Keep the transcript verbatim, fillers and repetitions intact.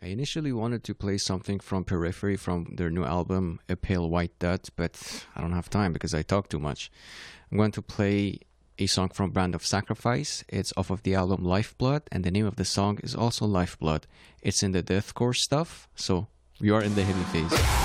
I initially wanted to play something from Periphery from their new album, A Pale White Dot, but I don't have time because I talk too much. I'm going to play a song from Brand of Sacrifice. It's off of the album Lifeblood, and the name of the song is also Lifeblood. It's in the deathcore stuff, so we are in the heavy phase.